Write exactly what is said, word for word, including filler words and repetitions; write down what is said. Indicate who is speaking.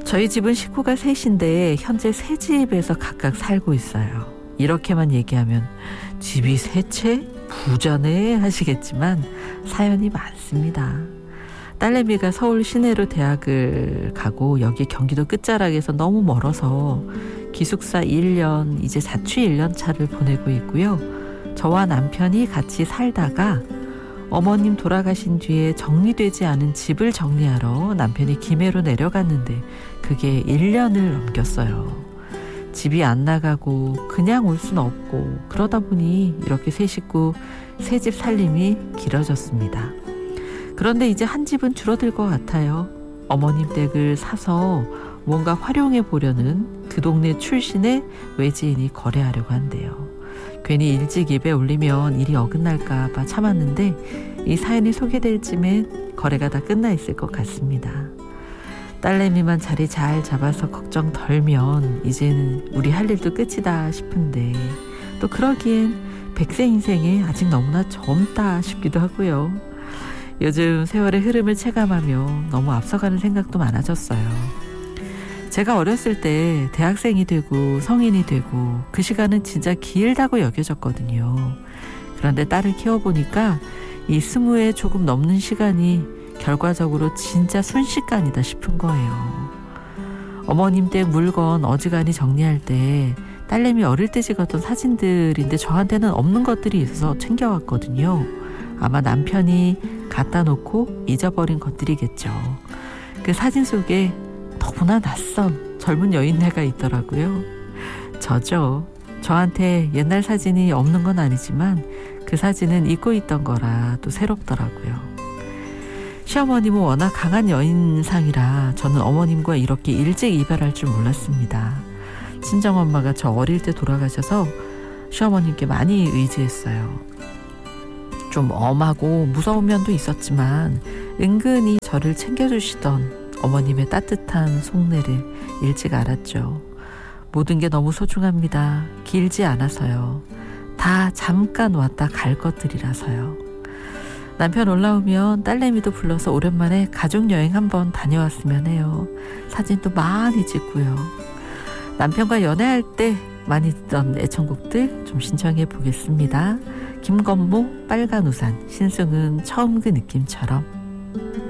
Speaker 1: 저희 집은 식구가 셋인데 현재 세 집에서 각각 살고 있어요. 이렇게만 얘기하면 집이 세 채? 부자네 하시겠지만 사연이 많습니다. 딸내미가 서울 시내로 대학을 가고 여기 경기도 끝자락에서 너무 멀어서 기숙사 일 년, 이제 자취 일 년 차를 보내고 있고요. 저와 남편이 같이 살다가 어머님 돌아가신 뒤에 정리되지 않은 집을 정리하러 남편이 김해로 내려갔는데 그게 일 년을 넘겼어요. 집이 안 나가고 그냥 올 수는 없고 그러다 보니 이렇게 세 식구 새 집 살림이 길어졌습니다. 그런데 이제 한 집은 줄어들 것 같아요. 어머님 댁을 사서 뭔가 활용해 보려는 그 동네 출신의 외지인이 거래하려고 한대요. 괜히 일찍 입에 올리면 일이 어긋날까 봐 참았는데 이 사연이 소개될 쯤엔 거래가 다 끝나 있을 것 같습니다. 딸내미만 자리 잘 잡아서 걱정 덜면 이제는 우리 할 일도 끝이다 싶은데 또 그러기엔 백세 인생에 아직 너무나 젊다 싶기도 하고요. 요즘 세월의 흐름을 체감하며 너무 앞서가는 생각도 많아졌어요. 제가 어렸을 때 대학생이 되고 성인이 되고 그 시간은 진짜 길다고 여겨졌거든요. 그런데 딸을 키워보니까 이 스무에 조금 넘는 시간이 결과적으로 진짜 순식간이다 싶은 거예요. 어머님 댁 물건 어지간히 정리할 때 딸내미 어릴 때 찍었던 사진들인데 저한테는 없는 것들이 있어서 챙겨왔거든요. 아마 남편이 갖다 놓고 잊어버린 것들이겠죠. 그 사진 속에 너무나 낯선 젊은 여인네가 있더라고요. 저죠. 저한테 옛날 사진이 없는 건 아니지만 그 사진은 잊고 있던 거라 또 새롭더라고요. 시어머님은 워낙 강한 여인상이라 저는 어머님과 이렇게 일찍 이별할 줄 몰랐습니다. 친정엄마가 저 어릴 때 돌아가셔서 시어머님께 많이 의지했어요. 좀 엄하고 무서운 면도 있었지만 은근히 저를 챙겨주시던 어머님의 따뜻한 속내를 일찍 알았죠. 모든 게 너무 소중합니다. 길지 않아서요. 다 잠깐 왔다 갈 것들이라서요. 남편 올라오면 딸내미도 불러서 오랜만에 가족여행 한번 다녀왔으면 해요. 사진도 많이 찍고요. 남편과 연애할 때 많이 듣던 애청곡들 좀 신청해 보겠습니다. 김건모 빨간 우산, 신승은 처음 그 느낌처럼.